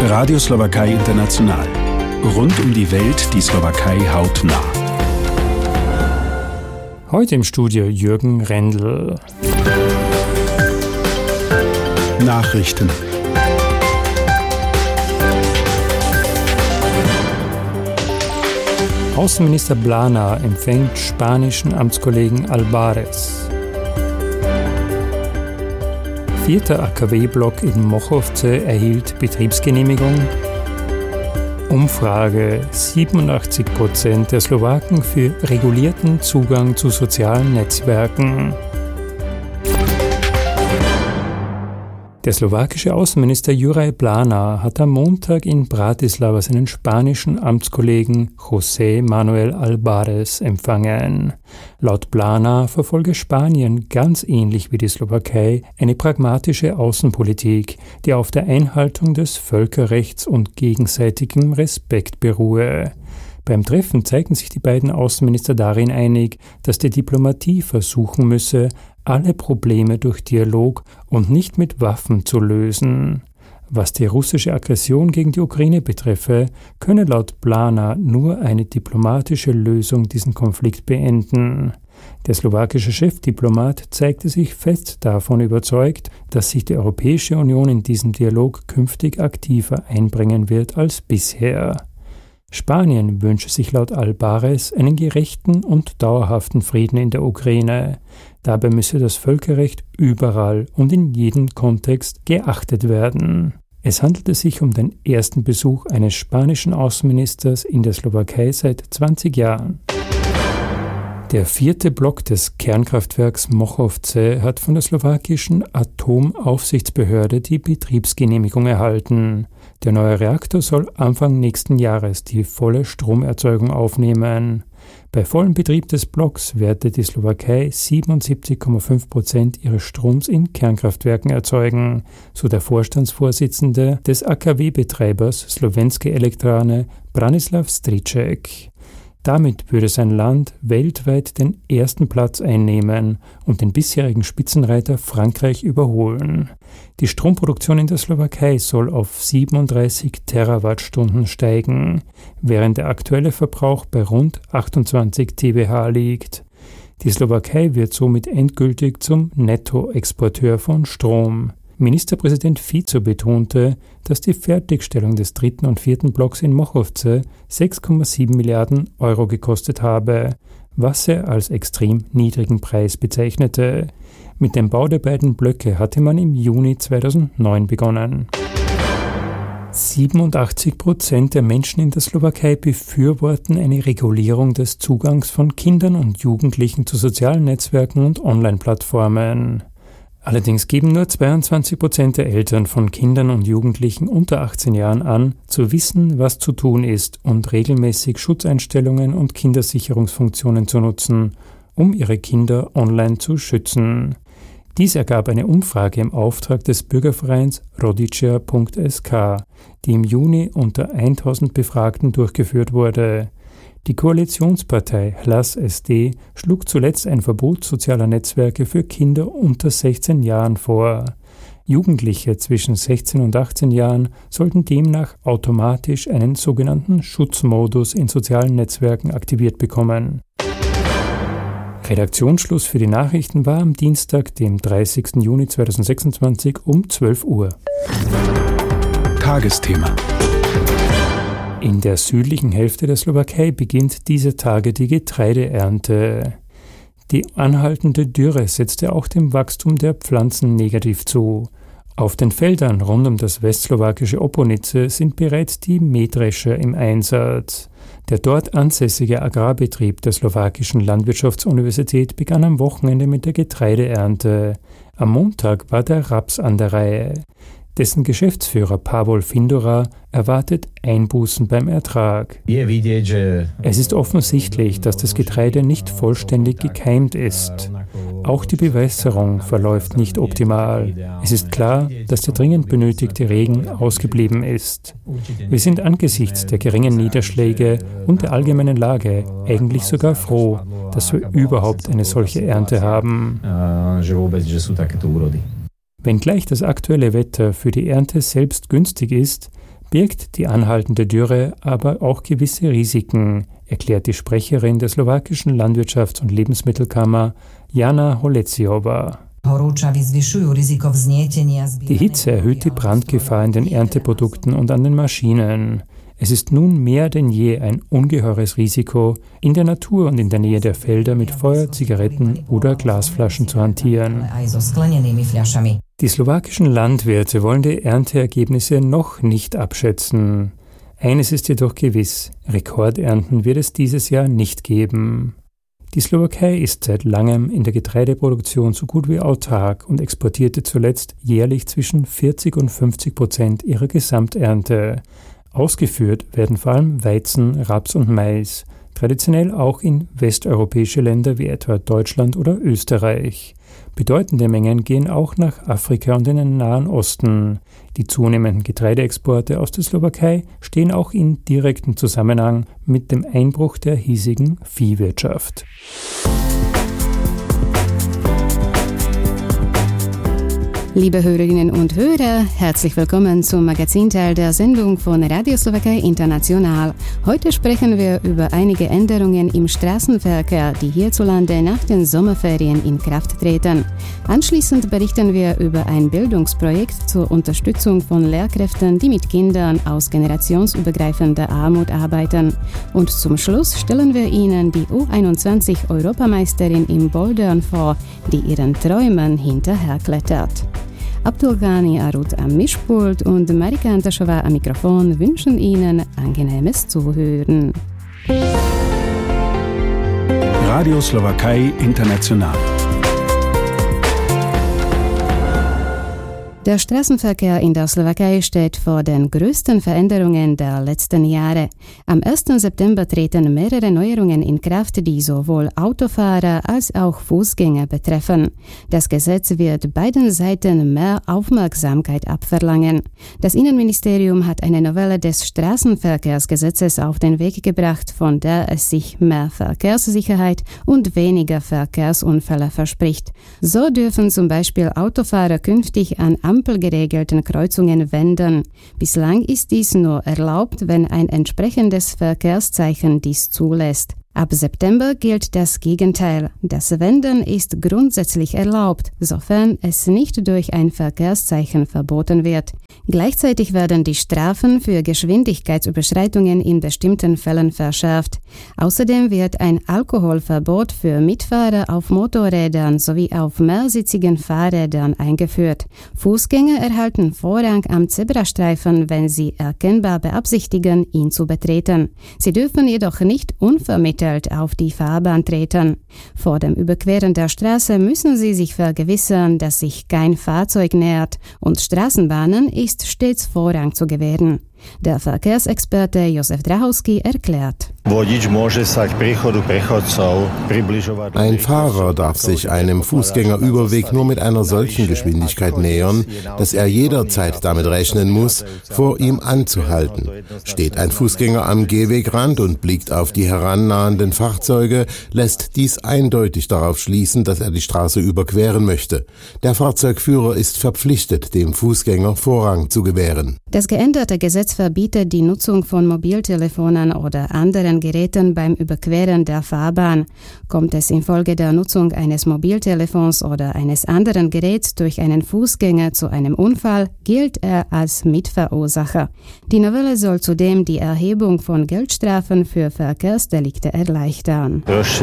Radio Slowakei International. Rund um die Welt die Slowakei hautnah. Heute im Studio Jürgen Rendl. Nachrichten. Außenminister Blana empfängt spanischen Amtskollegen Albares. 4. AKW-Block in Mochovce erhielt Betriebsgenehmigung. Umfrage: 87% der Slowaken für regulierten Zugang zu sozialen Netzwerken. Der slowakische Außenminister Juraj Blana hat am Montag in Bratislava seinen spanischen Amtskollegen José Manuel Albares empfangen. Laut Blana verfolge Spanien ganz ähnlich wie die Slowakei eine pragmatische Außenpolitik, die auf der Einhaltung des Völkerrechts und gegenseitigem Respekt beruhe. Beim Treffen zeigten sich die beiden Außenminister darin einig, dass die Diplomatie versuchen müsse, alle Probleme durch Dialog und nicht mit Waffen zu lösen. Was die russische Aggression gegen die Ukraine betreffe, könne laut Blana nur eine diplomatische Lösung diesen Konflikt beenden. Der slowakische Chefdiplomat zeigte sich fest davon überzeugt, dass sich die Europäische Union in diesem Dialog künftig aktiver einbringen wird als bisher. Spanien wünsche sich laut Albares einen gerechten und dauerhaften Frieden in der Ukraine. Dabei müsse das Völkerrecht überall und in jedem Kontext geachtet werden. Es handelte sich um den ersten Besuch eines spanischen Außenministers in der Slowakei seit 20 Jahren. Der 4. Block des Kernkraftwerks Mochovce hat von der slowakischen Atomaufsichtsbehörde die Betriebsgenehmigung erhalten. Der neue Reaktor soll Anfang nächsten Jahres die volle Stromerzeugung aufnehmen. Bei vollem Betrieb des Blocks werde die Slowakei 77,5% ihres Stroms in Kernkraftwerken erzeugen, so der Vorstandsvorsitzende des AKW-Betreibers Slovenské elektrárne Branislav Striček. Damit würde sein Land weltweit den ersten Platz einnehmen und den bisherigen Spitzenreiter Frankreich überholen. Die Stromproduktion in der Slowakei soll auf 37 Terawattstunden steigen, während der aktuelle Verbrauch bei rund 28 TWh liegt. Die Slowakei wird somit endgültig zum Nettoexporteur von Strom. Ministerpräsident Fico betonte, dass die Fertigstellung des 3. und 4. Blocks in Mochovce 6,7 Milliarden Euro gekostet habe, was er als extrem niedrigen Preis bezeichnete. Mit dem Bau der beiden Blöcke hatte man im Juni 2009 begonnen. 87% der Menschen in der Slowakei befürworten eine Regulierung des Zugangs von Kindern und Jugendlichen zu sozialen Netzwerken und Online-Plattformen. Allerdings geben nur 22% der Eltern von Kindern und Jugendlichen unter 18 Jahren an, zu wissen, was zu tun ist und regelmäßig Schutzeinstellungen und Kindersicherungsfunktionen zu nutzen, um ihre Kinder online zu schützen. Dies ergab eine Umfrage im Auftrag des Bürgervereins Rodicia.sk, die im Juni unter 1000 Befragten durchgeführt wurde. Die Koalitionspartei Hlas SD schlug zuletzt ein Verbot sozialer Netzwerke für Kinder unter 16 Jahren vor. Jugendliche zwischen 16 und 18 Jahren sollten demnach automatisch einen sogenannten Schutzmodus in sozialen Netzwerken aktiviert bekommen. Redaktionsschluss für die Nachrichten war am Dienstag, dem 30. Juni 2026 um 12 Uhr. Tagesthema. In der südlichen Hälfte der Slowakei beginnt dieser Tage die Getreideernte. Die anhaltende Dürre setzte auch dem Wachstum der Pflanzen negativ zu. Auf den Feldern rund um das westslowakische Oponice sind bereits die Mähdrescher im Einsatz. Der dort ansässige Agrarbetrieb der slowakischen Landwirtschaftsuniversität begann am Wochenende mit der Getreideernte. Am Montag war der Raps an der Reihe. Dessen Geschäftsführer Pavol Findora erwartet Einbußen beim Ertrag. Es ist offensichtlich, dass das Getreide nicht vollständig gekeimt ist. Auch die Bewässerung verläuft nicht optimal. Es ist klar, dass der dringend benötigte Regen ausgeblieben ist. Wir sind angesichts der geringen Niederschläge und der allgemeinen Lage eigentlich sogar froh, dass wir überhaupt eine solche Ernte haben. Wenngleich das aktuelle Wetter für die Ernte selbst günstig ist, birgt die anhaltende Dürre aber auch gewisse Risiken, erklärt die Sprecherin der slowakischen Landwirtschafts- und Lebensmittelkammer Jana Holeciowa. Die Hitze erhöht die Brandgefahr in den Ernteprodukten und an den Maschinen. Es ist nun mehr denn je ein ungeheures Risiko, in der Natur und in der Nähe der Felder mit Feuer, Zigaretten oder Glasflaschen zu hantieren. Die slowakischen Landwirte wollen die Ernteergebnisse noch nicht abschätzen. Eines ist jedoch gewiss: Rekordernten wird es dieses Jahr nicht geben. Die Slowakei ist seit langem in der Getreideproduktion so gut wie autark und exportierte zuletzt jährlich zwischen 40% und 50% ihrer Gesamternte. Ausgeführt werden vor allem Weizen, Raps und Mais, traditionell auch in westeuropäische Länder wie etwa Deutschland oder Österreich. Bedeutende Mengen gehen auch nach Afrika und in den Nahen Osten. Die zunehmenden Getreideexporte aus der Slowakei stehen auch in direktem Zusammenhang mit dem Einbruch der hiesigen Viehwirtschaft. Liebe Hörerinnen und Hörer, herzlich willkommen zum Magazinteil der Sendung von Radio Slowakei International. Heute sprechen wir über einige Änderungen im Straßenverkehr, die hierzulande nach den Sommerferien in Kraft treten. Anschließend berichten wir über ein Bildungsprojekt zur Unterstützung von Lehrkräften, die mit Kindern aus generationsübergreifender Armut arbeiten. Und zum Schluss stellen wir Ihnen die U21-Europameisterin im Bouldern vor, die ihren Träumen hinterherklettert. Abdulghani Arut am Mischpult und Marika Antaschova am Mikrofon wünschen Ihnen angenehmes Zuhören. Radio Slowakei International. Der Straßenverkehr in der Slowakei steht vor den größten Veränderungen der letzten Jahre. Am 1. September treten mehrere Neuerungen in Kraft, die sowohl Autofahrer als auch Fußgänger betreffen. Das Gesetz wird beiden Seiten mehr Aufmerksamkeit abverlangen. Das Innenministerium hat eine Novelle des Straßenverkehrsgesetzes auf den Weg gebracht, von der es sich mehr Verkehrssicherheit und weniger Verkehrsunfälle verspricht. So dürfen zum Beispiel Autofahrer künftig an ampelgeregelten Kreuzungen wenden. Bislang ist dies nur erlaubt, wenn ein entsprechendes Verkehrszeichen dies zulässt. Ab September gilt das Gegenteil. Das Wenden ist grundsätzlich erlaubt, sofern es nicht durch ein Verkehrszeichen verboten wird. Gleichzeitig werden die Strafen für Geschwindigkeitsüberschreitungen in bestimmten Fällen verschärft. Außerdem wird ein Alkoholverbot für Mitfahrer auf Motorrädern sowie auf mehrsitzigen Fahrrädern eingeführt. Fußgänger erhalten Vorrang am Zebrastreifen, wenn sie erkennbar beabsichtigen, ihn zu betreten. Sie dürfen jedoch nicht unvermittelt auf die Fahrbahn treten. Vor dem Überqueren der Straße müssen sie sich vergewissern, dass sich kein Fahrzeug nähert, und Straßenbahnen ist stets Vorrang zu gewähren. Der Verkehrsexperte Josef Drahowski erklärt. Ein Fahrer darf sich einem Fußgängerüberweg nur mit einer solchen Geschwindigkeit nähern, dass er jederzeit damit rechnen muss, vor ihm anzuhalten. Steht ein Fußgänger am Gehwegrand und blickt auf die herannahenden Fahrzeuge, lässt dies eindeutig darauf schließen, dass er die Straße überqueren möchte. Der Fahrzeugführer ist verpflichtet, dem Fußgänger Vorrang zu gewähren. Das geänderte Gesetz verbietet die Nutzung von Mobiltelefonen oder anderen Geräten beim Überqueren der Fahrbahn. Kommt es infolge der Nutzung eines Mobiltelefons oder eines anderen Geräts durch einen Fußgänger zu einem Unfall, gilt er als Mitverursacher. Die Novelle soll zudem die Erhebung von Geldstrafen für Verkehrsdelikte erleichtern.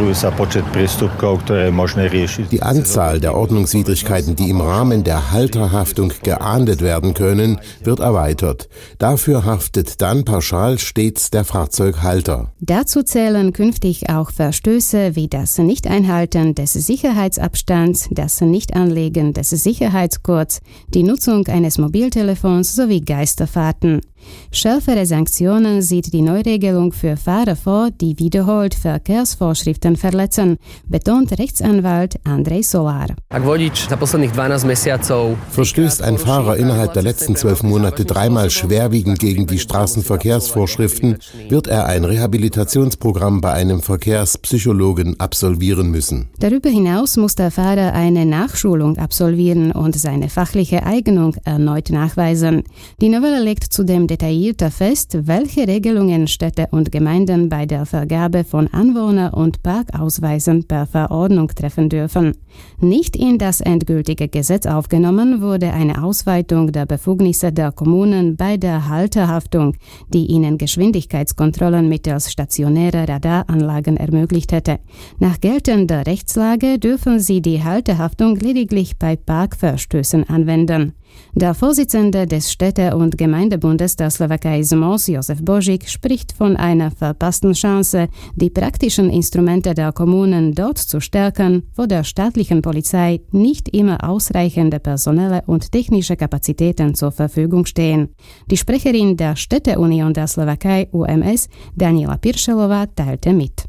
Die Anzahl der Ordnungswidrigkeiten, die im Rahmen der Halterhaftung geahndet werden können, wird erweitert. Dafür haftet dann pauschal stets der Fahrzeughalter. Dazu zählen künftig auch Verstöße wie das Nicht-Einhalten des Sicherheitsabstands, das Nicht-Anlegen des Sicherheitsgurts, die Nutzung eines Mobiltelefons sowie Geisterfahrten. Schärfere Sanktionen sieht die Neuregelung für Fahrer vor, die wiederholt Verkehrsvorschriften verletzen, betont Rechtsanwalt Andrej Solar. Verstößt ein Fahrer innerhalb der letzten 12 Monate dreimal schwerwiegend gegen die Straßenverkehrsvorschriften wird er ein Rehabilitationsprogramm bei einem Verkehrspsychologen absolvieren müssen. Darüber hinaus muss der Fahrer eine Nachschulung absolvieren und seine fachliche Eignung erneut nachweisen. Die Novelle legt zudem detaillierter fest, welche Regelungen Städte und Gemeinden bei der Vergabe von Anwohner- und Parkausweisen per Verordnung treffen dürfen. Nicht in das endgültige Gesetz aufgenommen wurde eine Ausweitung der Befugnisse der Kommunen bei der Halterhaftung, die ihnen Geschwindigkeitskontrollen mittels stationärer Radaranlagen ermöglicht hätte. Nach geltender Rechtslage dürfen sie die Halterhaftung lediglich bei Parkverstößen anwenden. Der Vorsitzende des Städte- und Gemeindebundes der Slowakei SMOS, Josef Božík, spricht von einer verpassten Chance, die praktischen Instrumente der Kommunen dort zu stärken, wo der staatlichen Polizei nicht immer ausreichende personelle und technische Kapazitäten zur Verfügung stehen. Die Sprecherin der Städteunion der Slowakei UMS, Daniela Piršelová, teilte mit.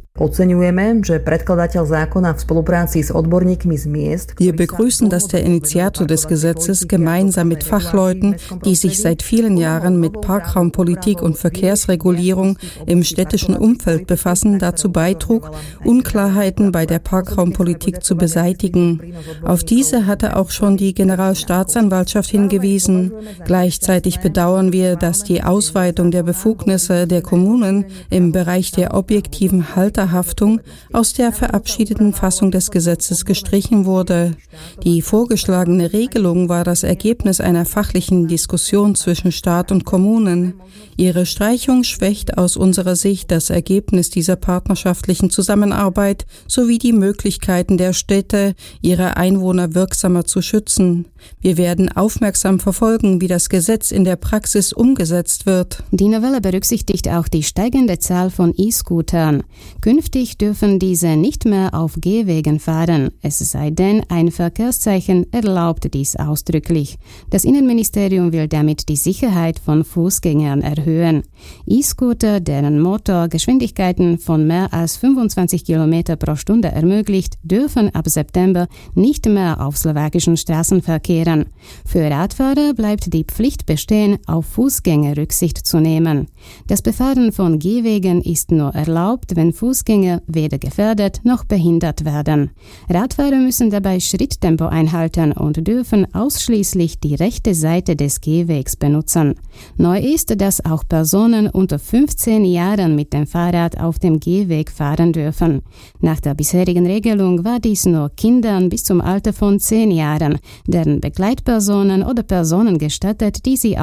Wir begrüßen, dass der Initiator des Gesetzes gemeinsam mit Fachleuten, die sich seit vielen Jahren mit Parkraumpolitik und Verkehrsregulierung im städtischen Umfeld befassen, dazu beitrug, Unklarheiten bei der Parkraumpolitik zu beseitigen. Auf diese hatte auch schon die Generalstaatsanwaltschaft hingewiesen. Gleichzeitig bedauern wir, dass die Ausweitung der Befugnisse der Kommunen im Bereich der objektiven Halterhaftung aus der verabschiedeten Fassung des Gesetzes gestrichen wurde. Die vorgeschlagene Regelung war das Ergebnis einer fachlichen Diskussion zwischen Staat und Kommunen. Ihre Streichung schwächt aus unserer Sicht das Ergebnis dieser partnerschaftlichen Zusammenarbeit sowie die Möglichkeiten der Städte, ihre Einwohner wirksamer zu schützen. Wir werden aufmerksam verfolgen, wie das Gesetz in der Praxis umgesetzt wird. Die Novelle berücksichtigt auch die steigende Zahl von E-Scootern. Künftig dürfen diese nicht mehr auf Gehwegen fahren, es sei denn, ein Verkehrszeichen erlaubt dies ausdrücklich. Das Innenministerium will damit die Sicherheit von Fußgängern erhöhen. E-Scooter, deren Motor Geschwindigkeiten von mehr als 25 km pro Stunde ermöglicht, dürfen ab September nicht mehr auf slowakischen Straßen verkehren. Für Radfahrer bleibt die Pflicht bestehen, auf Fußgänger Rücksicht zu nehmen. Das Befahren von Gehwegen ist nur erlaubt, wenn Fußgänger weder gefährdet noch behindert werden. Radfahrer müssen dabei Schritttempo einhalten und dürfen ausschließlich die rechte Seite des Gehwegs benutzen. Neu ist, dass auch Personen unter 15 Jahren mit dem Fahrrad auf dem Gehweg fahren dürfen. Nach der bisherigen Regelung war dies nur Kindern bis zum Alter von 10 Jahren, deren Begleitpersonen oder Personen gestattet, die sie